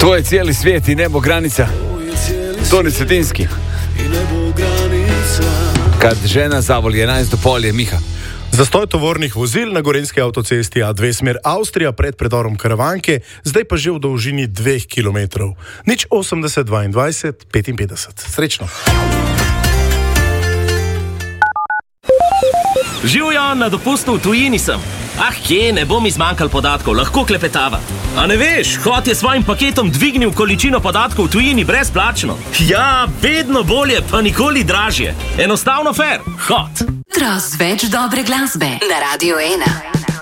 To je cijeli svijet i nebo granica. Toni Cetinski. Kad žena zavoli 11 do pol je Miha. Zastoj tovornih vozil na gorenjski avtocesti A2 smer Avstrija pred predorom Karavanke, zdaj pa že v dolžini 2 km. 080 22 55. Srečno. Živjo, na dopustu v tujini sem. Kje, ne bo mi zmanjkal podatkov, lahko klepetava. A ne veš, Hot je svojim paketom dvignil količino podatkov v tujini brezplačno. Ja, vedno bolje, pa nikoli dražje. Enostavno fair. Hot. Več dobre glasbe na Radio 1.